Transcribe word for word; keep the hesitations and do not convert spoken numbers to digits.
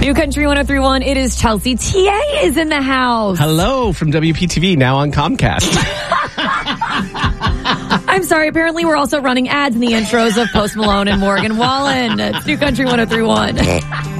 New Country one oh three point one, it is Chelsea. T A is in the house. Hello from W P T V, now on Comcast. I'm sorry, apparently we're also running ads in the intros of Post Malone and Morgan Wallen. It's New Country one oh three point one.